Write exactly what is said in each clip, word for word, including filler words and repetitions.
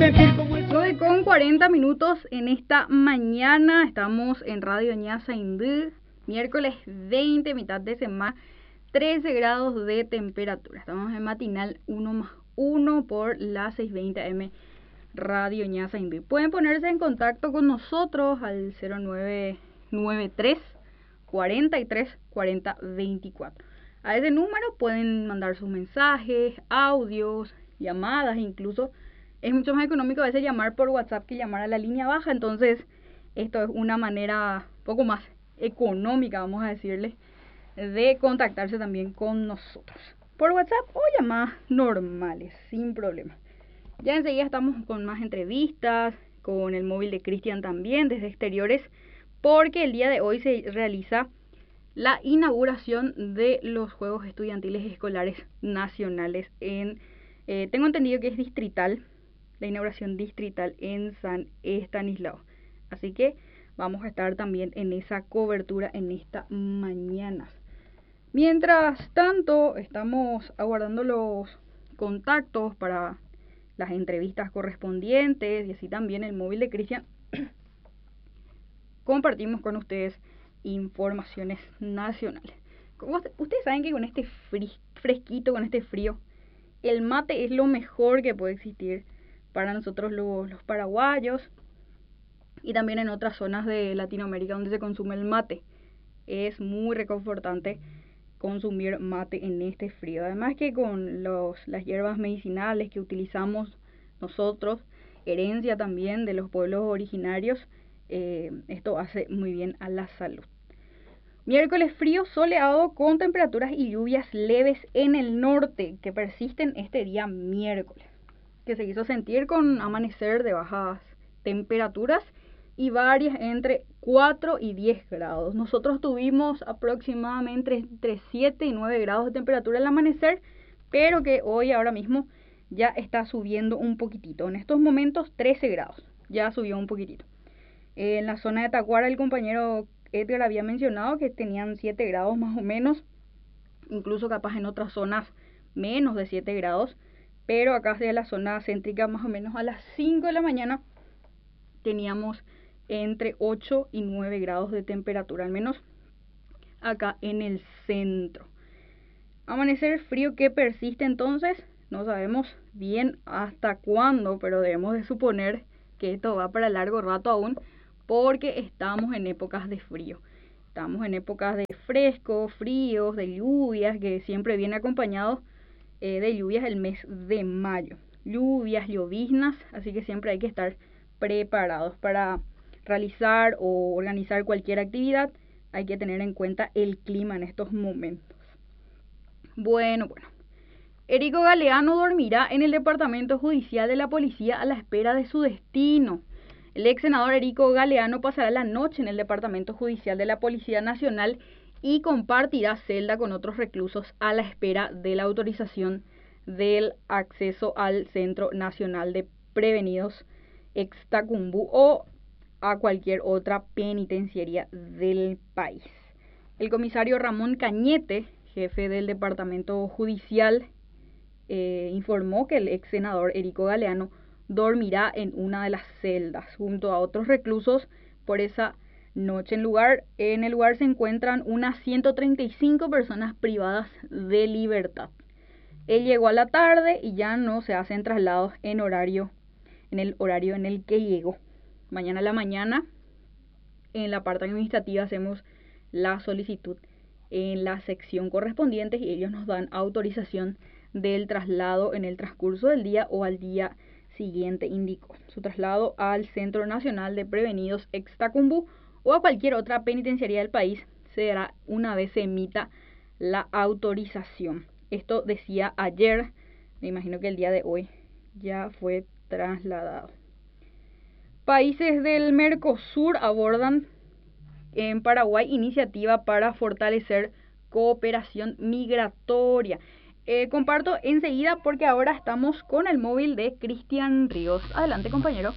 nueve con cuarenta minutos en esta mañana. Estamos en Radio Ñasaindú, miércoles veinte, mitad de semana, trece grados de temperatura. Estamos en matinal uno más uno por la seiscientos veinte A M Radio Ñasaindú. Pueden ponerse en contacto con nosotros al cero nueve nueve tres, cuarenta y tres, cuarenta, veinticuatro. A ese número pueden mandar sus mensajes, audios, llamadas, incluso es mucho más económico a veces llamar por WhatsApp que llamar a la línea baja, entonces esto es una manera poco más económica, vamos a decirle, de contactarse también con nosotros por WhatsApp o llamadas normales, sin problema. Ya enseguida estamos con más entrevistas, con el móvil de Cristian también desde exteriores, porque el día de hoy se realiza la inauguración de los Juegos Estudiantiles Escolares Nacionales en, eh, tengo entendido que es distrital, la inauguración distrital en San Estanislao. Así que vamos a estar también en esa cobertura en esta mañana. Mientras tanto, estamos aguardando los contactos para las entrevistas correspondientes y así también el móvil de Cristian. Compartimos con ustedes informaciones nacionales. Como ustedes saben que con este fresquito, con este frío, el mate es lo mejor que puede existir para nosotros los, los paraguayos y también en otras zonas de Latinoamérica donde se consume el mate. Es muy reconfortante consumir mate en este frío. Además que con los, las hierbas medicinales que utilizamos nosotros, herencia también de los pueblos originarios, eh, esto hace muy bien a la salud. Miércoles frío, soleado con temperaturas y lluvias leves en el norte que persisten este día miércoles, que se hizo sentir con amanecer de bajas temperaturas y varias entre cuatro y diez grados. Nosotros tuvimos aproximadamente entre siete y nueve grados de temperatura al amanecer, pero que hoy ahora mismo ya está subiendo un poquitito. En estos momentos trece grados, ya subió un poquitito. En la zona de Tacuara el compañero Edgar había mencionado que tenían siete grados más o menos, incluso capaz en otras zonas menos de siete grados, pero acá hacia la zona céntrica más o menos a las cinco de la mañana teníamos entre ocho y nueve grados de temperatura, al menos acá en el centro. Amanecer frío que persiste entonces, no sabemos bien hasta cuándo, pero debemos de suponer que esto va para largo rato aún, porque estamos en épocas de frío. Estamos en épocas de fresco, fríos, de lluvias, que siempre viene acompañado eh, de lluvias el mes de mayo. Lluvias, lloviznas, así que siempre hay que estar preparados para realizar o organizar cualquier actividad. Hay que tener en cuenta el clima en estos momentos. Bueno, bueno. Erico Galeano dormirá en el departamento judicial de la policía a la espera de su destino. El ex senador Erico Galeano pasará la noche en el Departamento Judicial de la Policía Nacional y compartirá celda con otros reclusos a la espera de la autorización del acceso al Centro Nacional de Prevenidos Extacumbú o a cualquier otra penitenciaría del país. El comisario Ramón Cañete, jefe del Departamento Judicial, eh, informó que el ex senador Erico Galeano dormirá en una de las celdas junto a otros reclusos por esa noche. En, lugar, en el lugar se encuentran unas ciento treinta y cinco personas privadas de libertad. Él llegó a la tarde y ya no se hacen traslados en horario, en el horario en el que llegó. Mañana a la mañana, en la parte administrativa, hacemos la solicitud en la sección correspondiente y ellos nos dan autorización del traslado en el transcurso del día o al día siguiente, indicó. Su traslado al Centro Nacional de Prevenidos Extacumbú o a cualquier otra penitenciaría del país se dará una vez se emita la autorización. Esto decía ayer, me imagino que el día de hoy ya fue trasladado. Países del Mercosur abordan en Paraguay iniciativa para fortalecer cooperación migratoria. Eh, comparto enseguida porque ahora estamos con el móvil de Cristian Ríos. Adelante, compañero.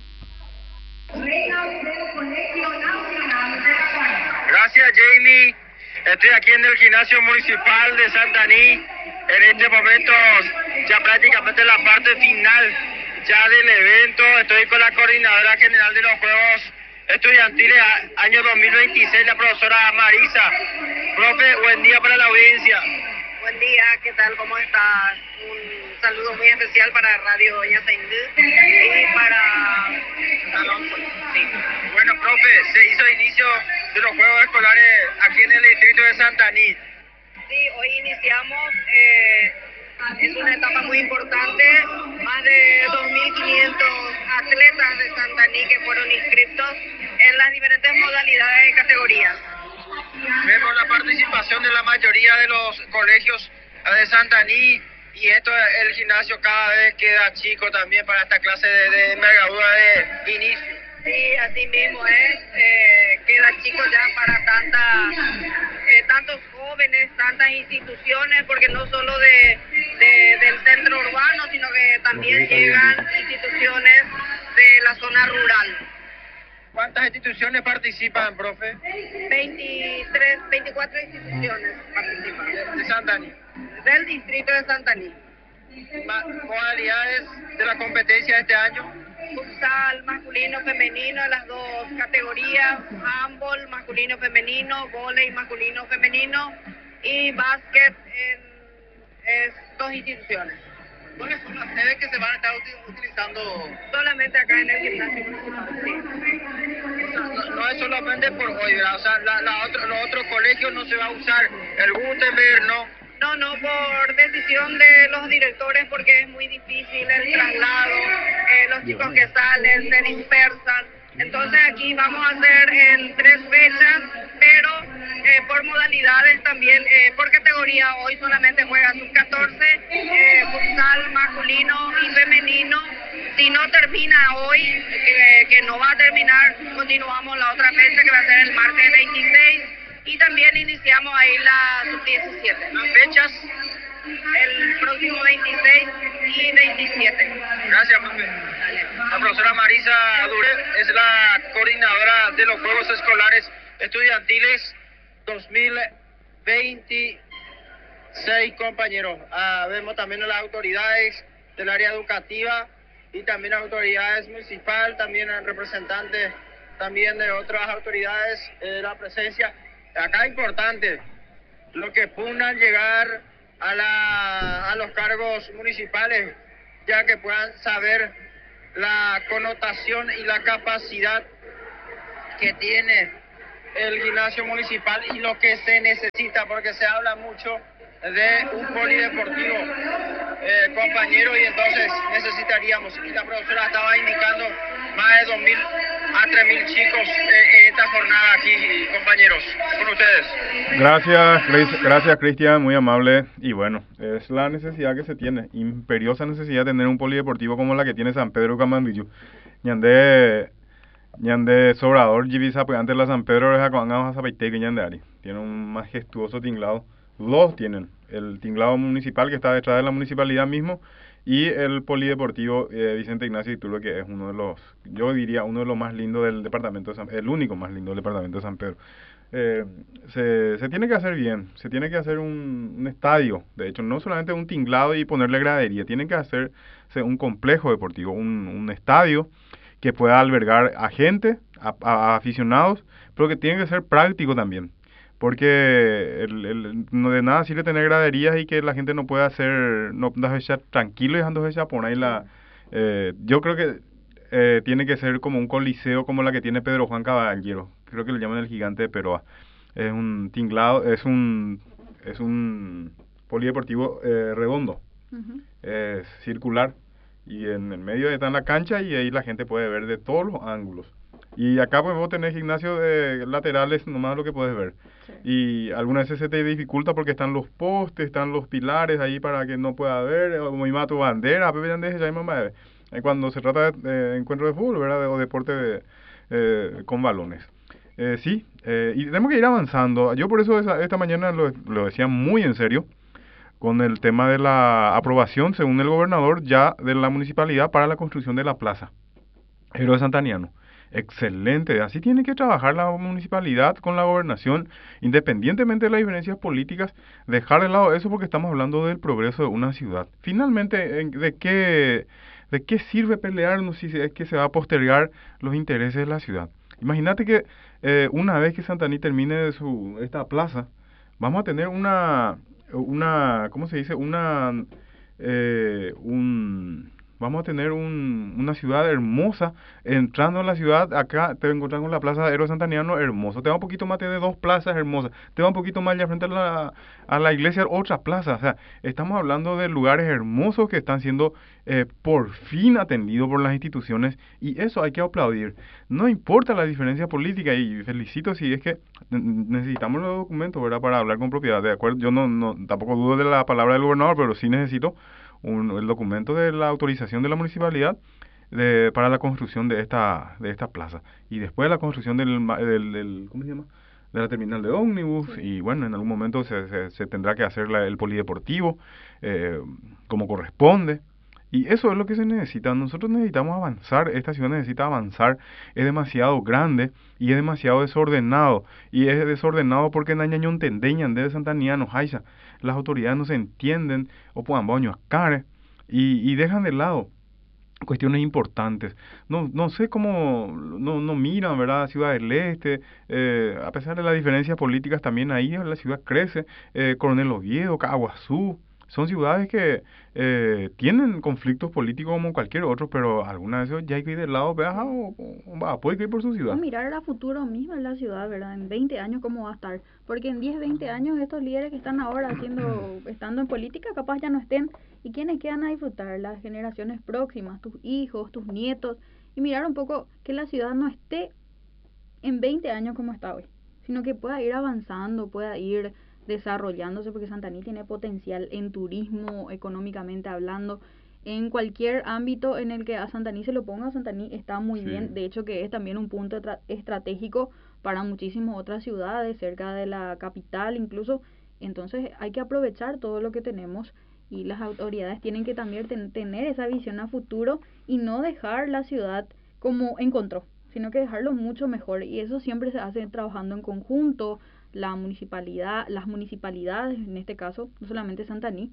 Gracias, Jamie. Estoy aquí en el gimnasio municipal de Santaní. En este momento ya prácticamente la parte final ya del evento. Estoy con la coordinadora general de los Juegos Estudiantiles a- año dos mil veintiséis, la profesora Marisa. Profe, buen día para la audiencia. Buen día, ¿qué tal? ¿Cómo estás? Un saludo muy especial para Radio Doña Saindú y para Salón. Sí. Bueno, profe, se hizo inicio de los Juegos Escolares aquí en el distrito de Santaní. Sí, hoy iniciamos, eh, es una etapa muy importante, más de dos mil quinientos atletas de Santaní que fueron inscritos en las diferentes modalidades de categorías. Vemos la participación de la mayoría de los colegios de Santaní y esto, el gimnasio cada vez queda chico también para esta clase de, de envergadura de inicio. Sí, así mismo es, eh, queda chico ya para tanta, eh, tantos jóvenes, tantas instituciones, porque no solo de, de- del centro urbano, sino que también llegan instituciones de la zona rural. ¿Cuántas instituciones participan, profe, veintitrés, veinticuatro instituciones participan de Santaní? del distrito de Santaní. Ma- ¿Modalidades de la competencia de este año? Futsal masculino, femenino, las dos categorías, handball masculino, femenino, vóley masculino, femenino y básquet en, en dos instituciones. ¿Cuáles son las sedes que se van a estar uti- utilizando? Solamente acá en el gimnasio municipal, sí. O sea, no, no es solamente por hoy, ¿verdad? O sea, la, la otro, los otros colegios no se va a usar el Gutenberg, ¿no? No, no, por decisión de los directores, porque es muy difícil el traslado, eh, los chicos que salen se dispersan. Entonces aquí vamos a hacer en tres fechas, pero eh, por modalidades también, eh, por categoría. Hoy solamente juega sub catorce, eh, futsal masculino y femenino. Si no termina hoy, que, que no va a terminar, continuamos la otra fecha que va a ser el martes veintiséis. Y también iniciamos ahí la sub diecisiete. Las fechas. El próximo veintiséis y veintisiete. Gracias, profe. La profesora Marisa Dure es la coordinadora de los Juegos Escolares Estudiantiles dos mil veintiséis, compañeros. Ah, vemos también a las autoridades del área educativa y también autoridades municipales, también representantes también de otras autoridades, eh, la presencia. Acá es importante, los que pugnan llegar a, la, a los cargos municipales, ya que puedan saber la connotación y la capacidad que tiene el gimnasio municipal y lo que se necesita, porque se habla mucho de un polideportivo, eh, compañero, y entonces necesitaríamos, y la profesora estaba indicando, más de dos mil a tres mil chicos eh, en esta jornada aquí, compañeros, con ustedes. Gracias, Cris- gracias Cristian, muy amable. Y bueno, es la necesidad que se tiene, imperiosa necesidad de tener un polideportivo como la que tiene San Pedro Camandillo. Ñande, ñande sobrador, Givisa, pues antes la San Pedro de Jacoanga, Zapaiteque, ñande Ari. Tiene un majestuoso tinglado. Dos tienen, el tinglado municipal que está detrás de la municipalidad mismo y el polideportivo eh, Vicente Ignacio Iturbe, que es uno de los, yo diría, uno de los más lindos del departamento de San, el único más lindo del departamento de San Pedro. Eh, se, se tiene que hacer bien, se tiene que hacer un, un estadio, de hecho, no solamente un tinglado y ponerle gradería, tiene que hacerse un complejo deportivo, un, un estadio que pueda albergar a gente, a, a aficionados, pero que tiene que ser práctico también. Porque el, el, no de nada sirve tener graderías y que la gente no pueda hacer, no dejar tranquilo y dejando esa por ahí la, eh, yo creo que eh, tiene que ser como un coliseo como la que tiene Pedro Juan Caballero, creo que le llaman el Gigante de Peroa. Es un tinglado, es un, es un polideportivo eh, redondo, Ujú. es circular y en el medio está en la cancha y ahí la gente puede ver de todos los ángulos. Y acá pues vos tenés gimnasio de laterales, nomás lo que puedes ver. Sí. Y algunas veces se te dificulta porque están los postes, están los pilares ahí para que no pueda ver, o muy tu bandera, Pepe Yandés, ya hay mamá. Eh, Cuando se trata de, de encuentro de fútbol, ¿verdad? De- o deporte de, eh, con balones. Eh, sí, eh, y tenemos que ir avanzando. Yo por eso esa- esta mañana lo, lo decía muy en serio con el tema de la aprobación, según el gobernador, ya de la municipalidad para la construcción de la plaza Héroe Santaniano. Excelente, así tiene que trabajar la municipalidad con la gobernación, independientemente de las diferencias políticas, dejar de lado eso porque estamos hablando del progreso de una ciudad. Finalmente, ¿en- ¿de qué, ¿De qué sirve pelearnos si es que se va a postergar los intereses de la ciudad? Imagínate que eh, una vez que Santaní termine de su esta plaza, vamos a tener una, una ¿cómo se dice? Una, eh, un, vamos a tener un, una ciudad hermosa. Entrando a la ciudad, acá te encuentras con la plaza de Héroe Santaniano, hermoso. Te va un poquito más, tiene dos plazas hermosas. Te va un poquito más allá frente a la, a la iglesia, otra plaza. O sea, estamos hablando de lugares hermosos que están siendo eh, por fin atendidos por las instituciones, y eso hay que aplaudir. No importa la diferencia política, y felicito si es que necesitamos los documentos, ¿verdad?, para hablar con propiedad. De acuerdo, yo no, no tampoco dudo de la palabra del gobernador, pero sí necesito un, el documento de la autorización de la municipalidad de, para la construcción de esta de esta plaza, y después la construcción del, del, del ¿cómo se llama?, de la terminal de ómnibus. Sí. Y bueno, en algún momento se, se, se tendrá que hacer la, el polideportivo eh, como corresponde. Y eso es lo que se necesita. Nosotros necesitamos avanzar, esta ciudad necesita avanzar. Es demasiado grande y es demasiado desordenado. Y es desordenado porque en Añañón Tendeñan de Santaniano, Jaiza, las autoridades no se entienden, o puedan baño a care, y, y dejan de lado cuestiones importantes. No no sé cómo no no miran, ¿verdad?, Ciudad del Este, eh, a pesar de las diferencias políticas, también ahí la ciudad crece. eh, Coronel Oviedo, Caguazú, son ciudades que eh, tienen conflictos políticos como cualquier otro, pero algunas veces ya hay que ir del lado, ¿verdad?, o, o, va, puede que ir por su ciudad. O mirar a futuro mismo en la ciudad, ¿verdad? En veinte años cómo va a estar, porque en diez, veinte años estos líderes que están ahora haciendo, estando en política, capaz ya no estén, y quienes quedan a disfrutar, las generaciones próximas, tus hijos, tus nietos, y mirar un poco que la ciudad no esté en veinte años como está hoy, sino que pueda ir avanzando, pueda ir desarrollándose, porque Santaní tiene potencial en turismo, económicamente hablando, en cualquier ámbito en el que a Santaní se lo ponga, Santaní está muy sí. bien. De hecho, que es también un punto estratégico para muchísimas otras ciudades, cerca de la capital incluso. Entonces hay que aprovechar todo lo que tenemos, y las autoridades tienen que también ten- tener esa visión a futuro y no dejar la ciudad como encontró, sino que dejarlo mucho mejor, y eso siempre se hace trabajando en conjunto. La municipalidad, las municipalidades, en este caso, no solamente Santaní,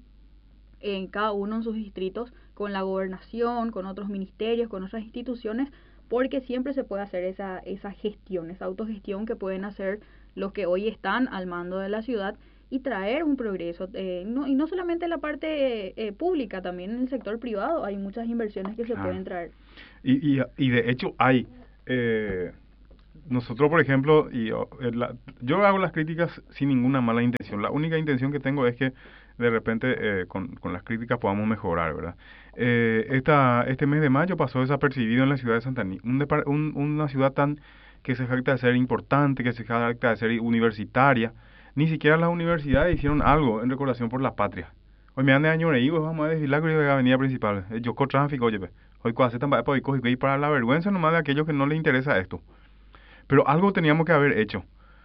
en cada uno en sus distritos, con la gobernación, con otros ministerios, con otras instituciones, porque siempre se puede hacer esa, esa gestión, esa autogestión que pueden hacer los que hoy están al mando de la ciudad, y traer un progreso. Eh, no, y no solamente la parte eh, pública, también en el sector privado hay muchas inversiones que se ah. pueden traer. Y, y, y de hecho hay... Eh... Nosotros, por ejemplo, y yo, la, yo hago las críticas sin ninguna mala intención. La única intención que tengo es que de repente eh, con, con las críticas podamos mejorar, ¿verdad? Eh, esta, este mes de mayo pasó desapercibido en la ciudad de Santaní. Un, un, una ciudad tan que se jacta de ser importante, que se jacta de ser universitaria. Ni siquiera las universidades hicieron algo en recordación por la patria. Hoy me dan de año y vamos a desfilar con la avenida principal. Yo con tráfico, oye, hoy cuando se también para ir para la vergüenza nomás de aquellos que no les interesa esto. Pero algo teníamos que haber hecho.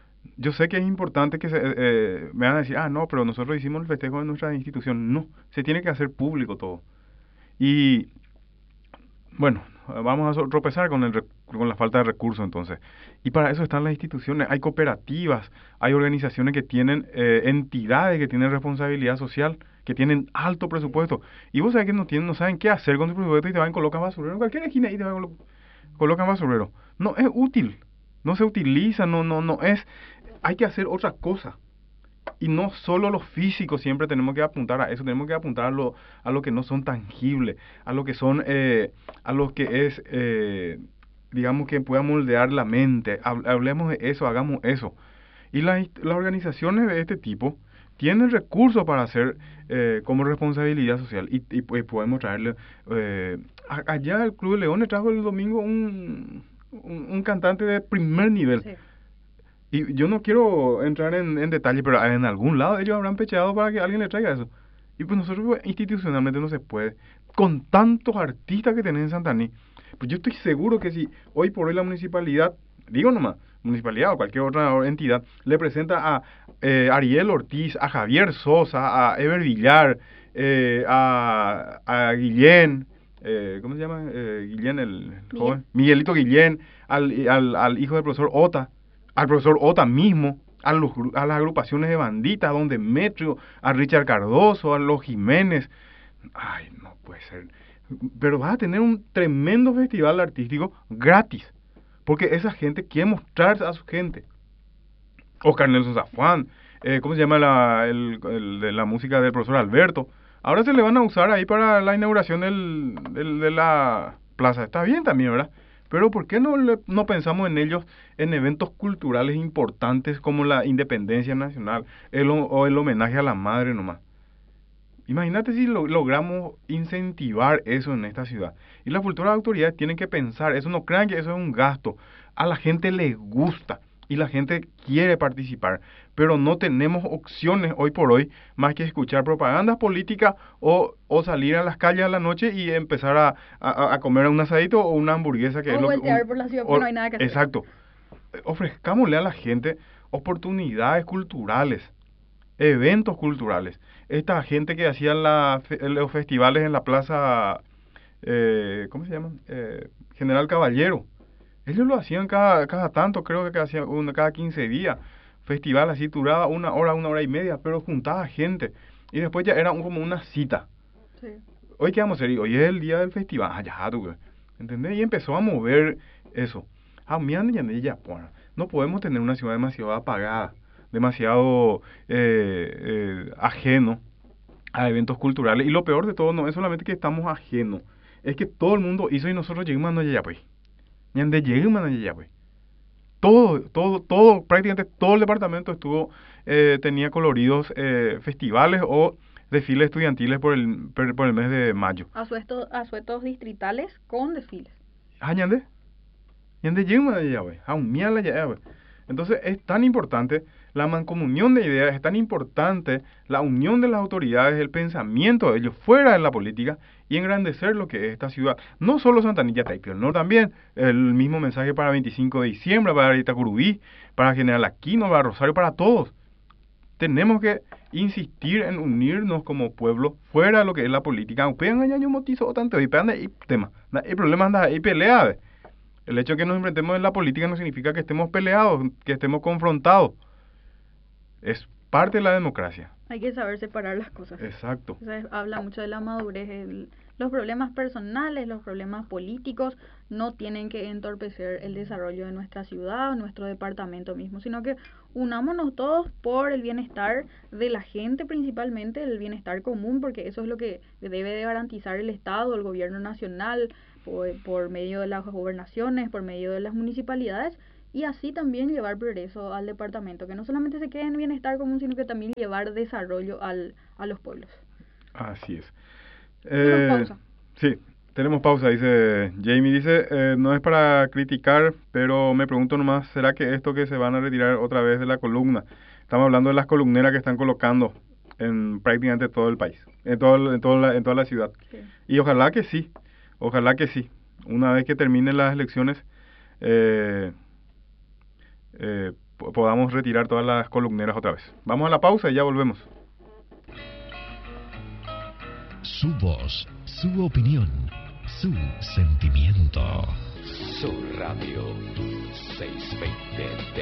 Yo sé que es importante que se, eh, me van a decir, ah, no, pero nosotros hicimos el festejo en nuestra institución. No, se tiene que hacer público todo. Y, bueno, vamos a tropezar con, el, con la falta de recursos entonces. Y para eso están las instituciones. Hay cooperativas, hay organizaciones que tienen, eh, entidades que tienen responsabilidad social, que tienen alto presupuesto. Y vos sabés que no tienen, no saben qué hacer con su presupuesto, y te van y colocan basurero en cualquier esquina y te van y colocan basurero. No es útil. No se utiliza, no, no, no es, hay que hacer otra cosa. Y no solo lo físico, siempre tenemos que apuntar a eso, tenemos que apuntar a lo, a lo que no son tangibles, a lo que son, eh, a lo que es, eh, digamos, que pueda moldear la mente. Hablemos de eso, hagamos eso. Y las, las organizaciones de este tipo tienen recursos para hacer eh, como responsabilidad social, y, y pues podemos traerle, eh, allá el Club de Leones trajo el domingo un... Un, un cantante de primer nivel. Sí. Y yo no quiero entrar en, en detalle, pero en algún lado ellos habrán pecheado para que alguien le traiga eso. Y pues nosotros pues, institucionalmente no se puede. Con tantos artistas que tenés en Santaní, pues yo estoy seguro que si hoy por hoy la municipalidad, digo nomás, municipalidad o cualquier otra entidad, le presenta a eh, Ariel Ortiz, a Javier Sosa, a Ever Villar, eh, a, a Guillén, Eh, ¿cómo se llama? Eh, Guillén, el joven. Miguelito Guillén, al, al, al hijo del profesor Ota, al profesor Ota mismo, a, los, a las agrupaciones de banditas, a Don Demetrio, a Richard Cardoso, a los Jiménez. Ay, no puede ser. pero vas a tener un tremendo festival artístico gratis, porque esa gente quiere mostrar a su gente. Oscar Nelson Zafán, eh, ¿cómo se llama la, el, el, de la música del profesor Alberto? Ahora se le van a usar ahí para la inauguración del, del, de la plaza. Está bien también, ¿verdad? Pero ¿por qué no, le, no pensamos en ellos en eventos culturales importantes como la independencia nacional el, o el homenaje a la madre nomás? Imagínate si lo, logramos incentivar eso en esta ciudad. Y las futuras autoridades tienen que pensar, eso no crean que eso es un gasto. A la gente le gusta y la gente quiere participar, pero no tenemos opciones hoy por hoy más que escuchar propagandas políticas o, o salir a las calles a la noche y empezar a, a, a comer un asadito o una hamburguesa que o es lo que... voltear por la ciudad porque no hay nada que hacer. Exacto. Ofrezcámosle a la gente oportunidades culturales, eventos culturales. Esta gente que hacía la, los festivales en la plaza, eh, ¿cómo se llama? Eh, General Caballero. Ellos lo hacían cada, cada tanto, creo que hacían una, cada quince días. Festival así duraba una hora, una hora y media, pero juntaba gente. Y después ya era un, como una cita. Sí. Hoy qué vamos a hacer, hoy es el día del festival. Ah, ya, tú, ¿entendés? Y empezó a mover eso. Ah, mira, ya, bueno, no podemos tener una ciudad demasiado apagada, demasiado eh, eh, ajeno a eventos culturales. Y lo peor de todo no es solamente que estamos ajenos, es que todo el mundo hizo y nosotros llegamos a allá, pues. Ñande llegamos allá, pues. Todo, todo, todo, prácticamente todo el departamento estuvo, eh, tenía coloridos eh, festivales o desfiles estudiantiles por el, por, por el mes de mayo. Asuetos, asuetos distritales con desfiles. Ah, ñande. Ñande llegamos allá, pues. Ah, un miel allá, pues. Entonces es tan importante la mancomunión de ideas, es tan importante la unión de las autoridades, el pensamiento de ellos fuera de la política y engrandecer lo que es esta ciudad. No solo Santanilla, Taipei, no también el mismo mensaje para veinticinco de diciembre, para Itacurubí, para General Aquino, para Rosario, para todos. Tenemos que insistir en unirnos como pueblo fuera de lo que es la política. Upean allá yo motizo tanto y pean ahí tema. El problema anda ahí pelea. El hecho de que nos enfrentemos en la política no significa que estemos peleados, que estemos confrontados. Es parte de la democracia. Hay que saber separar las cosas. Exacto. O sea, habla mucho de la madurez. El, los problemas personales, los problemas políticos no tienen que entorpecer el desarrollo de nuestra ciudad o nuestro departamento mismo, sino que unámonos todos por el bienestar de la gente, principalmente el bienestar común, porque eso es lo que debe de garantizar el Estado, el gobierno nacional, por, por medio de las gobernaciones, por medio de las municipalidades, y así también llevar progreso al departamento, que no solamente se quede en bienestar común, sino que también llevar desarrollo al, a los pueblos. Así es. Tenemos Eh, pausa. Sí, tenemos pausa, dice Jamie. Dice, eh, no es para criticar, pero me pregunto nomás, ¿será que esto que se van a retirar otra vez de la columna? Estamos hablando de las columneras que están colocando en prácticamente todo el país, en, todo, en, toda, la, en toda la ciudad. Sí. Y ojalá que sí, ojalá que sí. Una vez que terminen las elecciones, eh, eh, podamos retirar todas las columneras otra vez. Vamos a la pausa y ya volvemos. Su voz, su opinión, su sentimiento. Su Radio seiscientos veinte